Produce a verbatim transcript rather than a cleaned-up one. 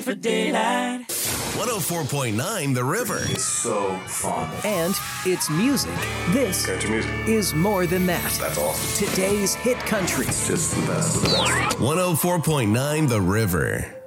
for daylight. one oh four point nine The River. It's so fun. And it's music. This Country music. is more than that. That's awesome. Today's hit country. It's just the best of the best. one oh four point nine The River.